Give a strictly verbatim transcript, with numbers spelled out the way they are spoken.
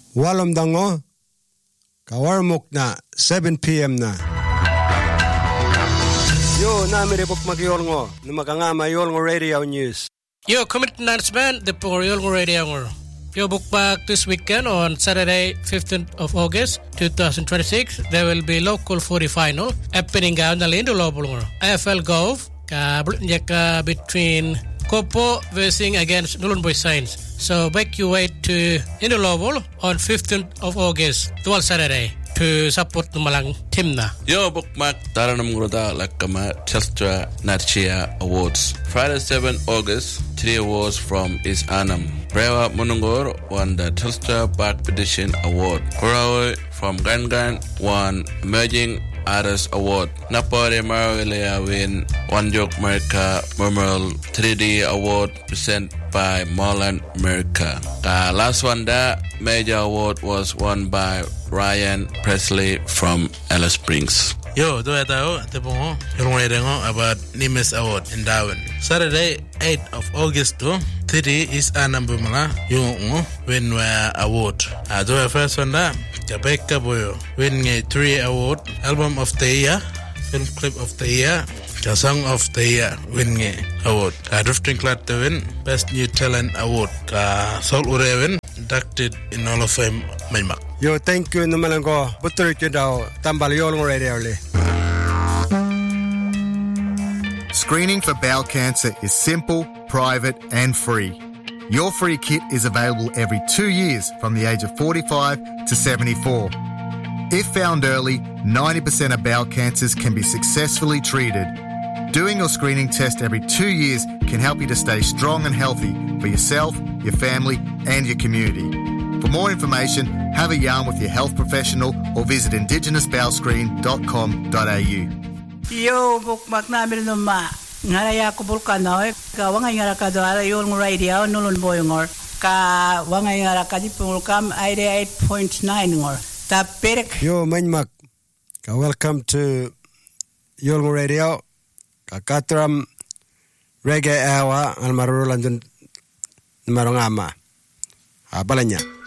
Walom dango. Kawarmok na seven p.m. na. Yo, namire bok magyolngo. Numakangama yolngo radio news. Yo, community announcement, the Pong Yolngo Radio Ngor. Yo, book back this weekend on Saturday, fifteenth of August, twenty twenty-six. There will be local footy final happening down the Lindo Lobulngor. A F L Golf, ka between Kopo versing against Nulun Boy Science. So make your way to Indolobol on fifteenth of August, twelve Saturday, to support the Malang team na. Yo, bookmark Taranam Groda Lakama Telstra Natchia Awards. Friday, seventh of August, three awards from East Annam. Brewa Munungor won the Telstra Park Petition Award. Korawe from Gangan won Emerging Artist Award. Napore Marawilea win One Joke America Memorial three D Award presented by Marlon America. The last one, the major award was won by Ryan Presley from Alice Springs. Yo, do I tell the Pongo? You're waiting about Nimes Award in Darwin. Saturday, eighth of August, too. Three is Anambumala. You win a award. I do a first one that Rebecca Boyo win a three award. Album of the year, film clip of the year, the song of the year win a award. A drifting clad to win best new talent award. A Saul Ureven inducted in Hall of Fame. Maymak. Yo, thank you numalango. Butur daw tambal yolngo radio li. Screening for bowel cancer is simple, private and free. Your free kit is available every two years from the age of forty-five to seventy-four. If found early, ninety percent of bowel cancers can be successfully treated. Doing your screening test every two years can help you to stay strong and healthy for yourself, your family and your community. For more information, have a yarn with your health professional or visit indigenous bowel screen dot com dot a u. Yo, bukmak namin numa. Ngaraya ko bulkano eh. Ka wangay ngara ka do ala yung radio nulun boy ngor. Ka wangay ngara ka di pulkam eighty-eight point nine ngor. Ta perek. Yo, manmak. Ka welcome to Yolngo Radio. Ka katram reggae awa al marulan dun marongama. Abalanya.